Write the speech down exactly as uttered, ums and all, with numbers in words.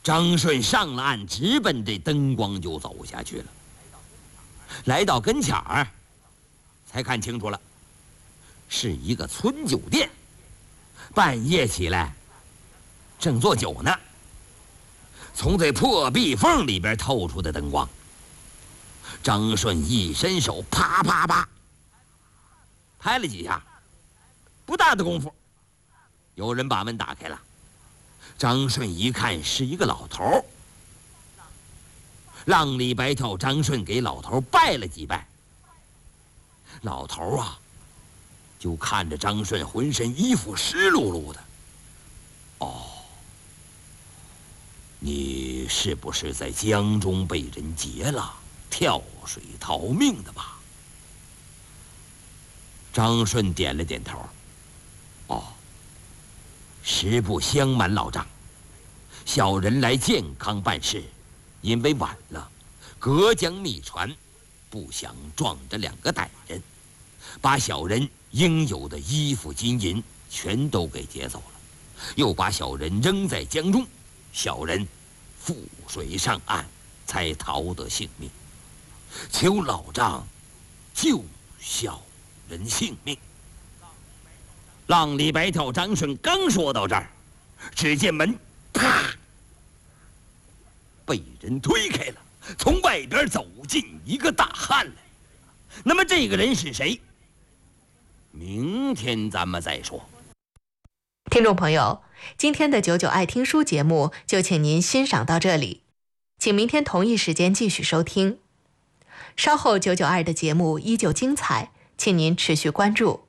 张顺上了岸，直奔这灯光就走下去了。来到跟前儿，才看清楚了，是一个村酒店。半夜起来，正做酒呢。从这破壁缝里边透出的灯光，张顺一伸手，啪啪啪拍了几下，不大的功夫，有人把门打开了。张顺一看，是一个老头。浪里白条张顺给老头拜了几拜。老头啊，就看着张顺浑身衣服湿漉漉的。哦，你是不是在江中被人劫了，跳水逃命的吧？张顺点了点头。哦，实不相瞒老丈，小人来健康办事，因为晚了，隔江密船，不想撞着两个歹人，把小人应有的衣服金银全都给劫走了，又把小人扔在江中，小人覆水上岸，才逃得性命。求老丈救小人性命。浪里白条张顺刚说到这儿，只见门啪被人推开了，从外边走进一个大汉来。那么这个人是谁？明天咱们再说。 听众朋友，今天的九九爱听书节目就请您欣赏到这里，请明天同一时间继续收听。稍后九九二的节目依旧精彩，请您持续关注。